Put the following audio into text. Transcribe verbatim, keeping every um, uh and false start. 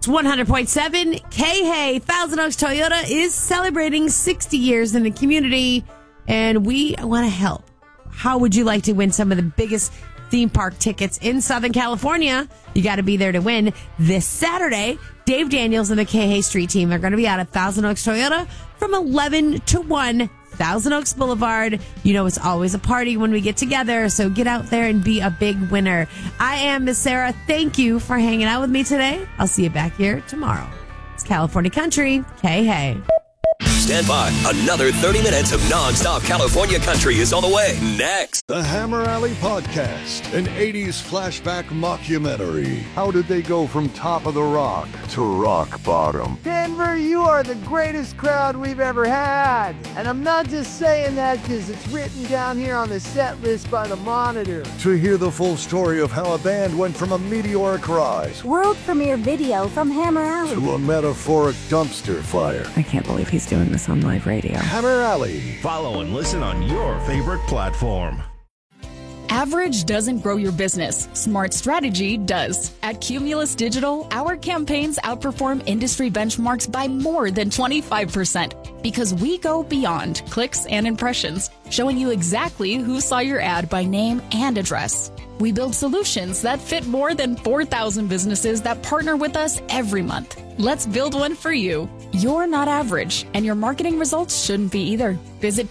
It's one hundred point seven. K-Hay, Thousand Oaks Toyota is celebrating sixty years in the community, and we want to help. How would you like to win some of the biggest theme park tickets in Southern California? You got to be there to win. This Saturday, Dave Daniels and the K-Hay Street Team are going to be out at Thousand Oaks Toyota from eleven to one, Thousand Oaks Boulevard. You know, it's always a party when we get together, so get out there and be a big winner. I am Miss Sarah. Thank you for hanging out with me today. I'll see you back here tomorrow. It's California Country. K-Hay. Stand by. Another thirty minutes of nonstop California country is on the way. Next. The Hammer Alley Podcast, an eighties flashback mockumentary. How did they go from top of the rock to rock bottom? Denver, you are the greatest crowd we've ever had. And I'm not just saying that because it's written down here on the set list by the Monitor. To hear the full story of how a band went from a meteoric rise world premiere video from Hammer Alley to a metaphoric dumpster fire. I can't believe he's doing this on live radio. Hammer Alley. Follow and listen on your favorite platform. Average doesn't grow your business. Smart strategy does. At Cumulus Digital, our campaigns outperform industry benchmarks by more than twenty-five percent because we go beyond clicks and impressions, showing you exactly who saw your ad by name and address. We build solutions that fit more than four thousand businesses that partner with us every month. Let's build one for you. You're not average, and your marketing results shouldn't be either. Visit